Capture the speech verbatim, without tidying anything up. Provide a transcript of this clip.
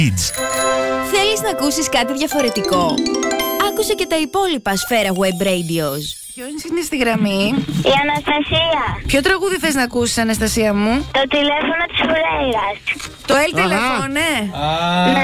Θέλεις να ακούσεις κάτι διαφορετικό? Άκουσε και τα υπόλοιπα Σφαίρα Web Radios. Ποιος είναι στη γραμμή? Η Αναστασία. Ποιο τραγούδι θες να ακούσεις, Αναστασία μου? Το τηλέφωνο της Φουρέιρας. Το El Telephone, ναι.